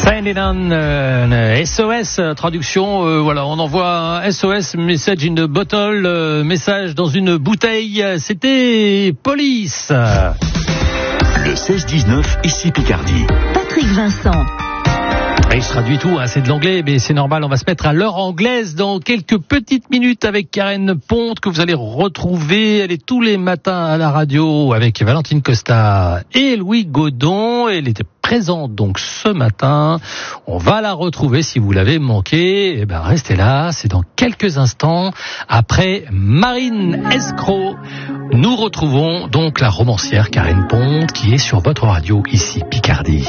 Send it on, SOS, traduction, voilà, on envoie un SOS, message in a bottle, message dans une bouteille, c'était Police. Le 16-19, ici Picardie. Patrick Vincent. Et je traduis tout, hein, c'est de l'anglais, mais c'est normal, on va se mettre à l'heure anglaise dans quelques petites minutes avec Karen Ponte, que vous allez retrouver. Elle est tous les matins à la radio avec Valentine Costa et Louis Godon. Elle était présente donc ce matin. On va la retrouver si vous l'avez manqué. Eh ben, restez là, c'est dans quelques instants. Après Marine Escroc, nous retrouvons donc la romancière Karen Ponte qui est sur votre radio ici, Picardie.